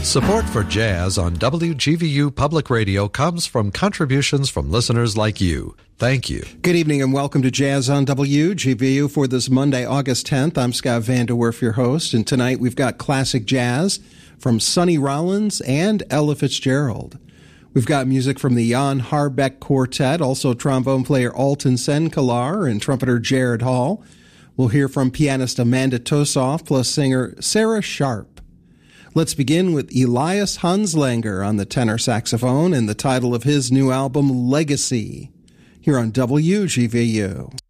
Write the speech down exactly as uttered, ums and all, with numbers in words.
Support for jazz on W G V U Public Radio comes from contributions from listeners like you. Thank you. Good evening and welcome to Jazz on W G V U for this Monday, August tenth. I'm Scott Vanderwerf, your host, and tonight we've got classic jazz from Sonny Rollins and Ella Fitzgerald. We've got music from the Jan Harbeck Quartet, also trombone player Alton Senkelar and trumpeter Jared Hall. We'll hear from pianist Amanda Tosoff plus singer Sarah Sharp. Let's begin with Elias Hanslanger on the tenor saxophone and the title of his new album, Legacy, here on W G V U.